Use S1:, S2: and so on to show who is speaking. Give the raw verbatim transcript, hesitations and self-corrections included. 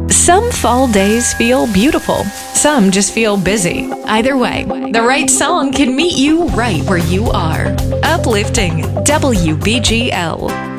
S1: Some fall days feel beautiful. Some just feel busy. Either way, the right song can meet you right where you are. Uplifting W B G L.